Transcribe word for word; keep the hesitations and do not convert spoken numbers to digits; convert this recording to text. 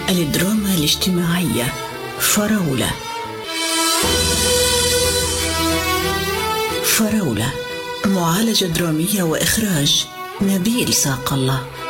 الدراما الاجتماعية فراولة. فراولة، معالجة درامية وإخراج نبيل ساق الله.